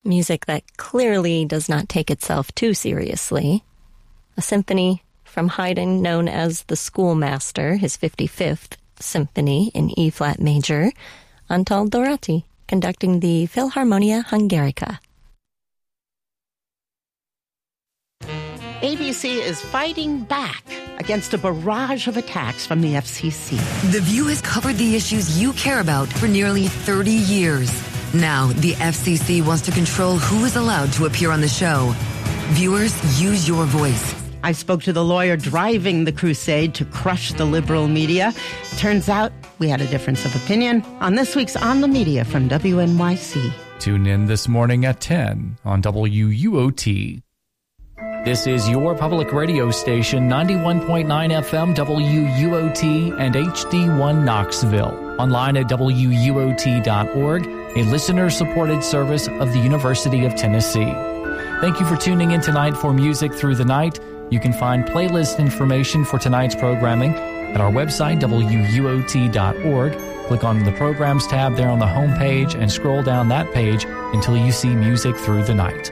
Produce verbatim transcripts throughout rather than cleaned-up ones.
Music that clearly does not take itself too seriously. A symphony from Haydn known as the Schoolmaster, his fifty-fifth symphony in E-flat major, Antal Dorati conducting the Philharmonia Hungarica. A B C is fighting back against a barrage of attacks from the F C C. The View has covered the issues you care about for nearly thirty years. Now, the F C C wants to control who is allowed to appear on the show. Viewers, use your voice. I spoke to the lawyer driving the crusade to crush the liberal media. Turns out we had a difference of opinion on this week's On the Media from W N Y C. Tune in this morning at ten on W U O T. This is your public radio station, ninety-one point nine F M W U O T and H D one Knoxville. Online at W U O T dot org, a listener-supported service of the University of Tennessee. Thank you for tuning in tonight for Music Through the Night. You can find playlist information for tonight's programming at our website, W U O T dot org. Click on the Programs tab there on the home page and scroll down that page until you see Music Through the Night.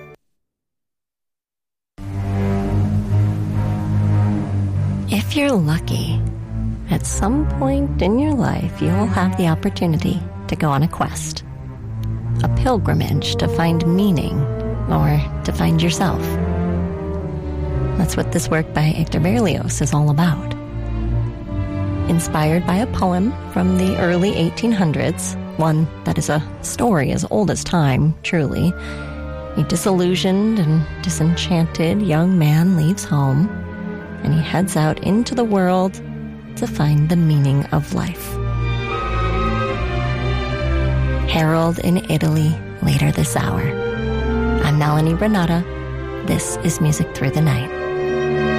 If you're lucky, at some point in your life, you'll have the opportunity to go on a quest. A pilgrimage to find meaning or to find yourself. That's what this work by Hector Berlioz is all about. Inspired by a poem from the early eighteen hundreds, one that is a story as old as time, truly, a disillusioned and disenchanted young man leaves home, and he heads out into the world to find the meaning of life. Harold in Italy later this hour. I'm Melanie Renata. This is Music Through the Night.